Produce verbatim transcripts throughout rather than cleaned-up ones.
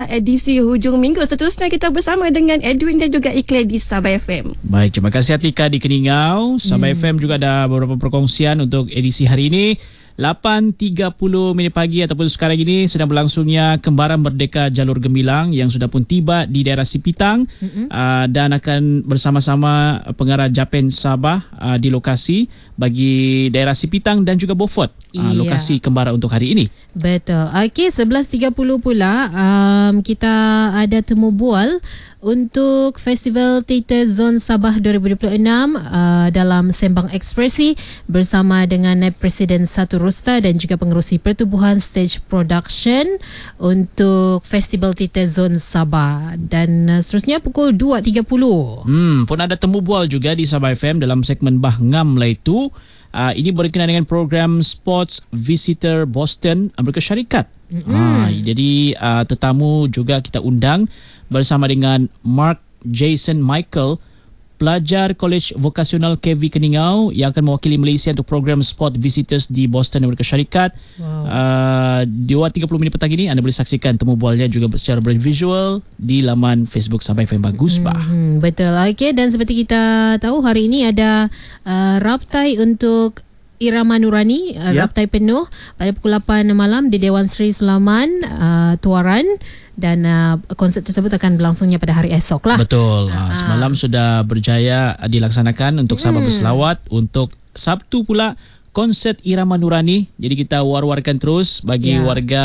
edisi hujung minggu. Seterusnya kita bersama dengan Edwin dan juga Ikhlas di Sabah F M. Baik, terima kasih Atika di Keningau. Sabah hmm. F M juga ada beberapa perkongsian untuk edisi hari ini. lapan tiga puluh minit pagi ataupun sekarang ini sedang berlangsungnya Kembaran Merdeka Jalur Gemilang yang sudah pun tiba di daerah Sipitang mm-hmm. uh, dan akan bersama-sama pengarah Japan Sabah uh, di lokasi bagi daerah Sipitang dan juga Beaufort, uh, iya. lokasi Kembara untuk hari ini. Betul. Okey, sebelas tiga puluh pula um, kita ada temu bual untuk Festival Teater Zon Sabah dua ribu dua puluh enam uh, dalam Sembang Ekspresi bersama dengan Naib Presiden Satu Rusta dan juga pengerusi pertubuhan Stage Production untuk Festival Teater Zon Sabah, dan uh, seterusnya pukul dua tiga puluh. Hmm, pun ada temu bual juga di Sabah F M dalam segmen Bah Ngam Laitu. Uh, ini berkenaan dengan program Sports Visitor Boston Amerika Syarikat. Mm-hmm. Uh, jadi uh, tetamu juga kita undang bersama dengan Mark Jason Michael, pelajar Kolej Vokasional K V Keningau yang akan mewakili Malaysia untuk program Sport Visitors di Boston Amerika Syarikat. Wow. Uh, dua tiga puluh minit petang ini anda boleh saksikan temu bualnya juga secara bervisual di laman Facebook Sabah F M Bagus Bah. Hmm, betul. Okey, dan seperti kita tahu hari ini ada uh, raptai untuk Irama Nurani, uh, yep. raptai penuh pada pukul lapan malam di Dewan Seri Sulaman, uh, Tuaran, dan uh, konsert tersebut akan berlangsungnya pada hari esok lah. Betul. Uh, semalam sudah berjaya dilaksanakan untuk Sabah hmm. berselawat. Untuk Sabtu pula konsert Irama Nurani. Jadi kita war-warkan terus bagi yeah. warga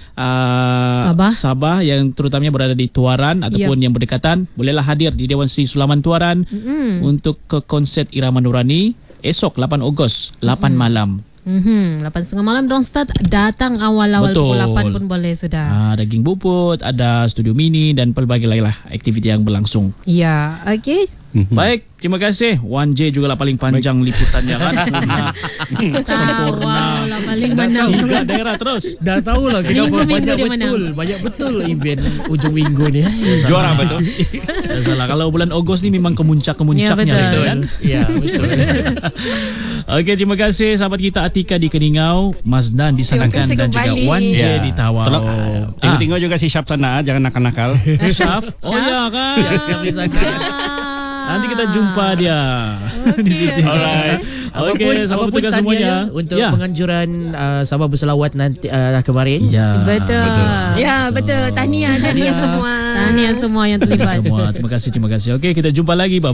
uh, Sabah. Sabah yang terutamanya berada di Tuaran ataupun yep. yang berdekatan, bolehlah hadir di Dewan Seri Sulaman Tuaran mm-hmm. untuk ke konsert Irama Nurani esok lapan Ogos, lapan mm-hmm. malam. Mm-hmm. lapan tiga puluh malam dorang start, datang awal-awal Betul. pukul lapan pun boleh sudah. Ah, daging buput, ada studio mini dan pelbagai lain lah aktiviti yang berlangsung. Ya, okey. Baik, terima kasih. Wan J juga lah paling panjang Baik. liputannya kan. Sempurna. Wow, paling mana? Tiga daerah terus. Dah tahulah kita minggu, banyak minggu betul, banyak betul event ujung minggu ni. Juara betul. Salah. Kalau bulan Ogos ni memang kemuncak-kemuncaknya ya, gitu kan. Ya, betul. Okey, terima kasih sahabat kita Atika di Keningau, Mazdan di Sanakan dan juga Wan J ya. di Tawau. Tolong tengok-tengok juga si Syaf sana, jangan nakal-nakal. Syaf? Oh ya kan. Ya, Syaf di sana. Nanti kita jumpa dia okay. di situ. Alright. Okey, selamat bertugas semuanya untuk ya. penganjuran uh, Sabah berselawat nanti uh, kemarin. Ya. Betul. betul. Ya, betul. Tahniah tahniah semua. Tahniah semua yang terlibat. Semua. Terima kasih, terima kasih. Okey, kita jumpa lagi. Bye.